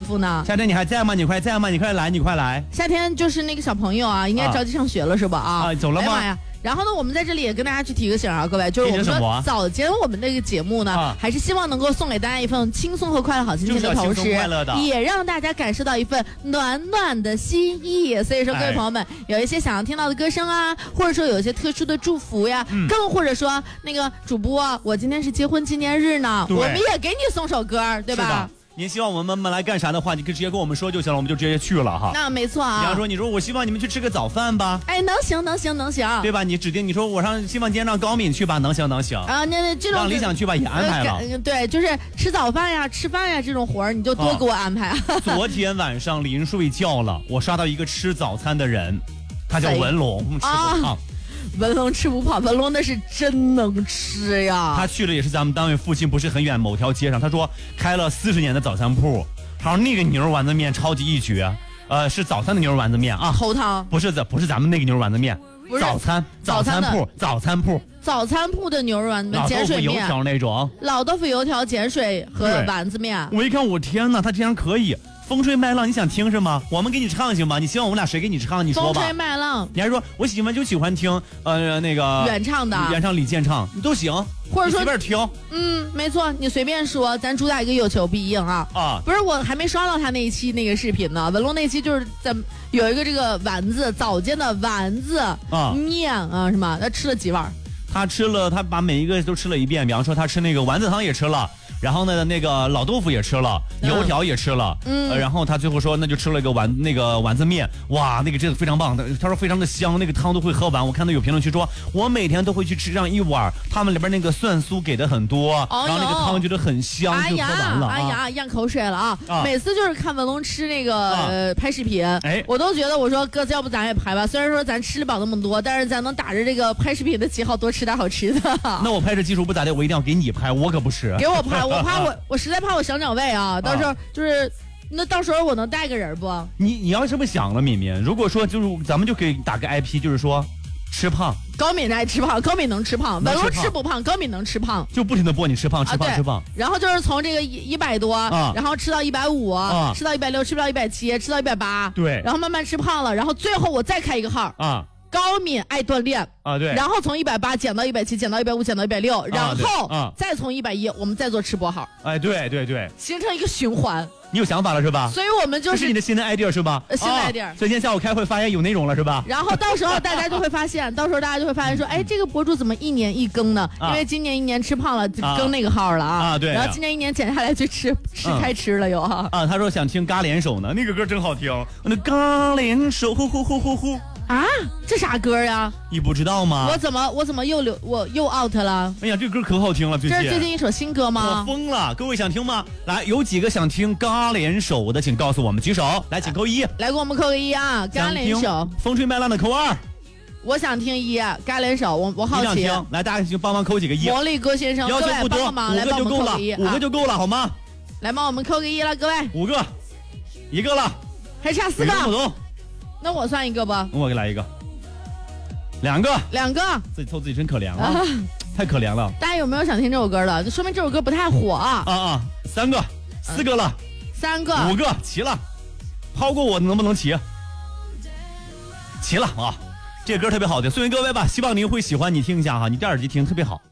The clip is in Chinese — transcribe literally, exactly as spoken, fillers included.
服呢。 夏天你还在吗？你快在吗？你快来，你快来。 夏天就是那个小朋友啊，应该着急上学了是吧？啊， 啊走了吗？ 哎呀妈呀！然后呢，我们在这里也跟大家去提个醒啊，各位，就是我们说早间我们那个节目呢，啊、还是希望能够送给大家一份轻松和快乐好心情的同时，也让大家感受到一份暖暖的心意。所以说，各位朋友们，哎、有一些想要听到的歌声啊，或者说有一些特殊的祝福呀，嗯、更或者说那个主播，我今天是结婚纪念日呢，我们也给你送首歌，对吧？ 您希望我们们来干啥的话，你可以直接跟我们说就行了，我们就直接去了哈。 那没错啊。 比方说，你说我希望你们去吃个早饭吧。 哎，能行能行能行， 对吧？你指定你说我让希望今天让高敏去吧，能行能行。 啊，那那这种让理想去吧也安排了。 呃、对，就是吃早饭呀、吃饭呀这种活儿，你就多给我安排。啊、 昨天晚上临睡觉了，我刷到一个吃早餐的人，他叫文龙，吃不胖。 文龙吃不胖，文龙那是真能吃呀。 他去了也是咱们单位附近不是很远某条街上，他说开了四十年的早餐铺，他说那个牛肉丸子面超级一绝，呃，是早餐的牛肉丸子面啊， 头汤不是的，不是咱们那个牛肉丸子面，早餐早餐铺早餐铺早餐铺的牛肉丸子面，碱水面， 油条那种， 老豆腐油条碱水和丸子面。 我一看，我天哪，他竟然可以。风吹麦浪，你想听是吗？我们给你唱行吗？你希望我们俩谁给你唱？你说吧。 风吹麦浪， 你还说我喜欢就喜欢听，呃，那个原唱的， 原唱李健唱，你都行， 或者说随便听。 嗯，没错，你随便说，咱主打一个有求必应啊。啊，不是，我还没刷到他那一期那个视频呢。文龙那期就是咱有一个这个丸子早间的丸子啊面啊，是吗？他吃了几碗？ 他吃了，他把每一个都吃了一遍。比方说，他吃那个丸子汤也吃了。然后呢，那个老豆腐也吃了，油条也吃了，嗯，呃、然后他最后说，那就吃了一个丸那个丸子面，哇，那个真的非常棒，他说非常的香，那个汤都会喝完。我看到有评论区说，我每天都会去吃上一碗，他们里边那个蒜酥给的很多，哦、然后那个汤觉得很香， 哎、 就喝完了。 哎呀，咽、啊、口水了啊！啊每次就是看文龙吃那个、啊呃、拍视频，哎，我都觉得我说哥，要不咱也拍吧？虽然说咱吃不饱那么多，但是咱能打着这个拍视频的旗号多吃点好吃的。 那我拍摄技术不咋的，我一定要给你拍，我可不吃。 给我拍，我怕我我实在怕我想长胃啊！到时候就是，啊、那到时候我能带个人不？ 你你要这么想了，敏敏，如果说就是咱们就可以打个 I P， 就是说吃胖。 高敏爱吃胖，高敏能吃胖，文龙吃不胖，高敏能吃胖， 就不停的播你吃胖吃胖、啊、吃胖。 然后就是从这个一百多，啊、然后吃到一百五，吃到一百六，吃不到一百七，吃到一百八， 对， 然后慢慢吃胖了，然后最后我再开一个号啊。高敏爱锻炼啊，对， 然后从一百八减到一百七，减到一百五，减到一百六，然后啊再从一百一，我们再做吃播号。 哎，对对对， 形成一个循环。 你有想法了是吧？ 所以我们就是这是你的新的 idea 是吧？ 呃、新的 idea、哦。 所以今天下午开会发现有内容了是吧？ 然后到时候大家就会发现，到时候大家就会发现说，哎，这个博主怎么一年一更呢？啊、因为今年一年吃胖了，就更那个号了啊。啊，对。然后今年一年减下来就吃吃开吃了又哈。 啊，他说想听嘎联手呢，那个歌真好听，那嘎联手呼呼呼呼呼。 啊，这啥歌呀？ 你不知道吗？ 我怎么我怎么又流我又 out 了？ 哎呀，这个歌可好听了，最近这是最近一首新歌吗？ 我疯了！各位想听吗？来，有几个想听嘎联手的，请告诉我们，举手。来，请扣一。 来，给我们扣个一啊！嘎联手。 风吹麦浪的扣二。 我想听一，嘎联手，我我好奇。 听，来，大家就帮忙扣几个一。 魔力哥先生， 要求不多， 五个就够了，五个就够了，好吗？ 来，帮我们扣个一了，各位。 五个，一个了， 还差四个。 不懂。 那我算一个吧。 我给来一个。两个， 两个， 自己凑自己真可怜了，啊、太可怜了。 大家有没有想听这首歌的？就说明这首歌不太火啊。 啊啊，三个，四个了， 三个， 五个，齐了，抛过我能不能齐？齐了啊！这个歌特别好听，送给各位吧，希望您会喜欢。你听一下哈，你戴耳机听特别好。